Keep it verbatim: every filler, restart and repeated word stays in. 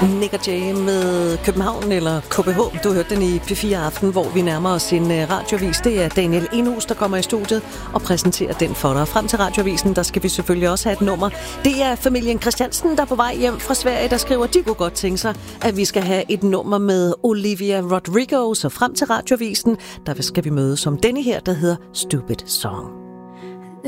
Nick og Jay med København eller K B H. Du hørte den i P fire Aften, hvor vi nærmer os en radioavis. Det er Daniel Enhus, der kommer i studiet og præsenterer den for dig. Frem til radioavisen, der skal vi selvfølgelig også have et nummer. Det er familien Christiansen, der er på vej hjem fra Sverige, der skriver, de kunne godt tænke sig, at vi skal have et nummer med Olivia Rodrigo. Så frem til radioavisen, der skal vi mødes om denne her, der hedder Stupid Song.